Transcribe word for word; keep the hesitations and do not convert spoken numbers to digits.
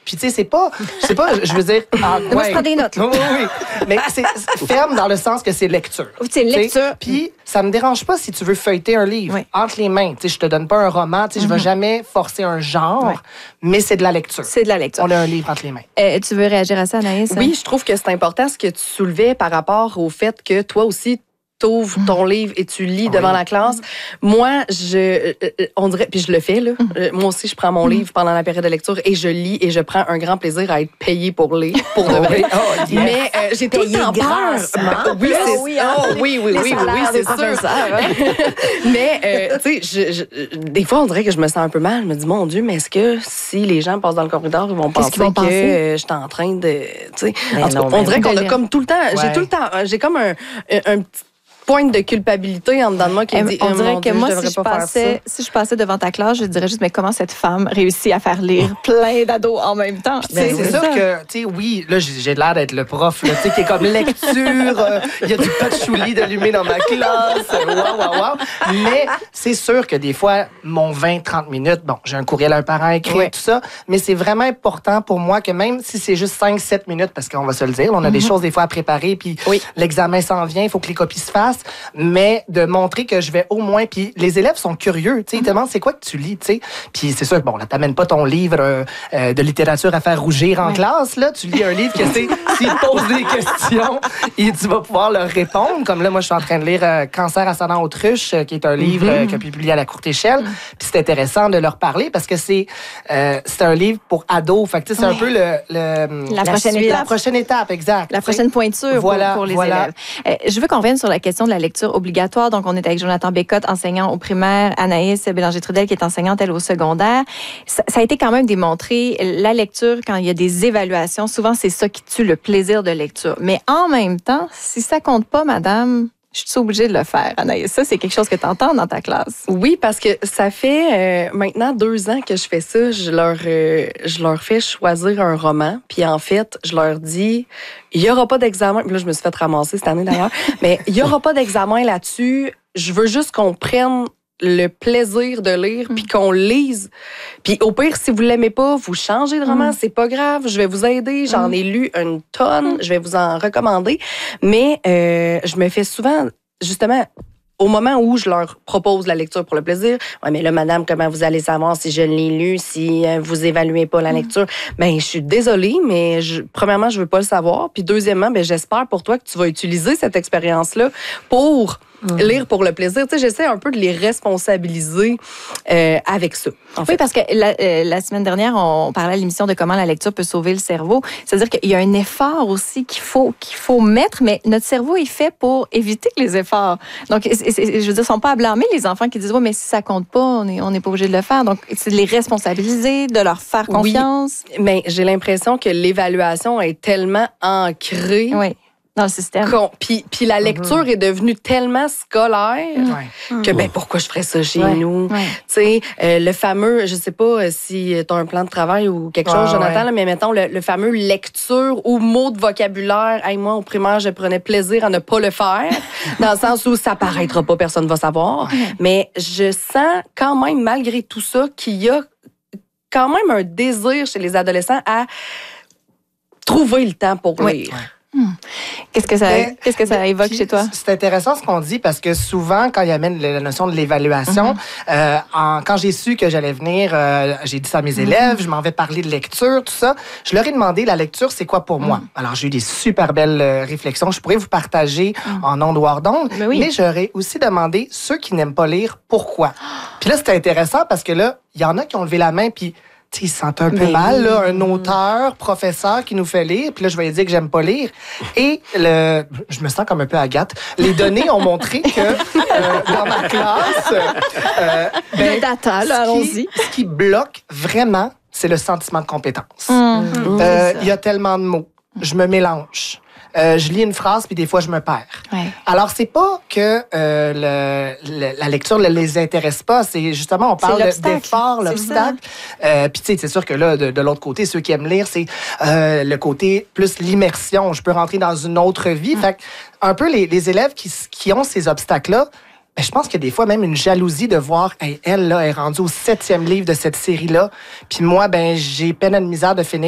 Puis tu sais, c'est pas, c'est pas, je veux dire... Ah, Moi, je prends des notes. Oui, oui, oui. Mais c'est ferme dans le sens que c'est lecture. C'est lecture. Puis ça me dérange pas si tu veux feuilleter un livre oui. entre les mains. Tu sais, je te donne pas un roman, tu sais, mm-hmm. je vais jamais forcer un genre, oui. mais c'est de la lecture. C'est de la lecture. On a un livre entre les mains. Euh, tu veux réagir à ça, Anaïs? Oui, je trouve que c'est important ce que tu soulevais par rapport au fait que toi aussi, t'ouvres ton livre et tu lis oui. devant la classe. Moi, je, on dirait, puis je le fais, là. Mm. Moi aussi, je prends mon mm. livre pendant la période de lecture et je lis et je prends un grand plaisir à être payée pour lire, pour de vrai. Oh, yes. Mais euh, j'ai tout le temps peur. Oui, c'est oh, oui, oh, oui, oui, oui, oui, oui, c'est sûr. Ça, hein? Mais, euh, tu sais, je, je, des fois, on dirait que je me sens un peu mal. Je me dis, mon Dieu, mais est-ce que si les gens passent dans le corridor, ils vont penser vont que euh, je suis en train de, tu sais, on dirait qu'on a comme tout le temps, ouais. j'ai tout le temps, j'ai comme un, un, un petit pointe de culpabilité en dedans de moi qui dit on dirait oh, que Dieu, moi je si je passais si je passais devant ta classe je dirais juste mais comment cette femme réussit à faire lire plein d'ados en même temps. Ben, c'est sûr que tu sais oui là j'ai l'air d'être le prof là tu sais qui est comme lecture il euh, y a du patchouli d'allumé dans ma classe waouh waouh waouh mais c'est sûr que des fois mon vingt trente minutes bon j'ai un courriel à un parent écrit oui. tout ça mais c'est vraiment important pour moi que même si c'est juste cinq sept minutes parce qu'on va se le dire on a mm-hmm. des choses des fois à préparer puis oui. l'examen s'en vient il faut que les copies se fassent mais de montrer que je vais au moins... Puis les élèves sont curieux, tu sais, ils te demandent c'est quoi que tu lis, tu sais. Puis c'est sûr, bon, là, t'amènes pas ton livre euh, euh, de littérature à faire rougir en ouais. classe, là. Tu lis un livre que, tu sais, s'ils te posent des questions, et tu vas pouvoir leur répondre. Comme là, moi, je suis en train de lire euh, Cancer ascendant autruche, euh, qui est un livre mm-hmm. euh, qui a été publié à la courte échelle. Mm-hmm. Puis c'est intéressant de leur parler parce que c'est euh, c'est un livre pour ados. Fait que, tu sais, c'est ouais. un peu le... le la, la prochaine suite, étape. La prochaine étape, exact. La prochaine pointure voilà, pour, pour les voilà. élèves. Euh, je veux qu'on revienne sur la question de la lecture obligatoire. Donc, on est avec Jonathan Bécotte, enseignant au primaire, Anaïs Bélanger-Trudel, qui est enseignante, elle, au secondaire. Ça, ça a été quand même démontré, la lecture, quand il y a des évaluations, souvent, c'est ça qui tue le plaisir de lecture. Mais en même temps, si ça compte pas, madame... Je suis obligée de le faire, Anaïs. Ça, c'est quelque chose que tu entends dans ta classe. Oui, parce que ça fait euh, maintenant deux ans que je fais ça. Je leur, euh, je leur fais choisir un roman. Puis en fait, je leur dis, il n'y aura pas d'examen. Puis là, je me suis fait ramasser cette année d'ailleurs. Mais il n'y aura pas d'examen là-dessus. Je veux juste qu'on prenne le plaisir de lire, puis qu'on lise. Puis au pire, si vous l'aimez pas, vous changez de roman, mm. c'est pas grave, je vais vous aider. J'en mm. ai lu une tonne, mm. je vais vous en recommander. Mais euh, je me fais souvent, justement, au moment où je leur propose la lecture pour le plaisir, ouais, mais là, madame, comment vous allez savoir si je l'ai lu, si euh, vous évaluez pas la lecture? Ben, je suis désolée, mais je, premièrement, je veux pas le savoir. Puis deuxièmement, ben, j'espère pour toi que tu vas utiliser cette expérience-là pour Mmh. lire pour le plaisir. Tu sais, j'essaie un peu de les responsabiliser euh, avec ça. Oui, fait. parce que la, euh, la semaine dernière, on parlait à l'émission de comment la lecture peut sauver le cerveau. C'est-à-dire qu'il y a un effort aussi qu'il faut, qu'il faut mettre, mais notre cerveau est fait pour éviter les efforts. Donc, c'est, c'est, je veux dire, ils ne sont pas à blâmer, les enfants qui disent « Ouais, mais si ça compte pas, on n'est on est pas obligé de le faire. » Donc, c'est de les responsabiliser, de leur faire confiance. Oui, mais j'ai l'impression que l'évaluation est tellement ancrée. Oui. Dans le système. Puis, puis la lecture mm-hmm. est devenue tellement scolaire mm-hmm. que, ben, pourquoi je ferais ça chez ouais. nous? Ouais. Tu sais, euh, le fameux, je sais pas si tu as un plan de travail ou quelque chose, ah, Jonathan, ouais. là, mais mettons, le, le fameux lecture ou mot de vocabulaire. Hey, moi, au primaire, je prenais plaisir à ne pas le faire, dans le sens où ça paraîtra pas, personne ne va savoir. Ouais. Mais je sens quand même, malgré tout ça, qu'il y a quand même un désir chez les adolescents à trouver le temps pour ouais. lire. Ouais. Hmm. Qu'est-ce que ça, ben, qu'est-ce que ça évoque chez toi? C'est intéressant ce qu'on dit parce que souvent, quand il amène la notion de l'évaluation, mm-hmm. euh, en, quand j'ai su que j'allais venir, euh, j'ai dit ça à mes mm-hmm. élèves, je m'en vais parler de lecture, tout ça. Je leur ai demandé, la lecture, c'est quoi pour mm-hmm. moi? Alors, j'ai eu des super belles euh, réflexions. Je pourrais vous partager mm-hmm. en ondes ou hors d'ondes, mais, oui. mais j'aurais aussi demandé ceux qui n'aiment pas lire, pourquoi? Puis là, c'était intéressant parce que là, il y en a qui ont levé la main, puis ils se sentent un peu mais mal, là, un auteur, professeur qui nous fait lire, puis là, je vais lui dire que j'aime pas lire. Et le, je me sens comme un peu Agathe. Les données ont montré que euh, dans ma classe, euh, ben, le data, là, allons-y. Ce qui bloque vraiment, c'est le sentiment de compétence. Mmh. Euh, il y a tellement de mots. Je me mélange. Euh, je lis une phrase, puis des fois, je me perds. Ouais. Alors, c'est pas que euh, le, le, la lecture ne les intéresse pas. C'est justement, on parle d'effort, l'obstacle. Euh, puis, tu sais, c'est sûr que là, de, de l'autre côté, ceux qui aiment lire, c'est euh, le côté plus l'immersion. Je peux rentrer dans une autre vie. Mm. Fait que, un peu, les, les élèves qui, qui ont ces obstacles-là, ben, je pense qu'il y a des fois même une jalousie de voir, hey, elle, là, est rendue au septième livre de cette série-là. Puis moi, ben, j'ai peine à de misère de finir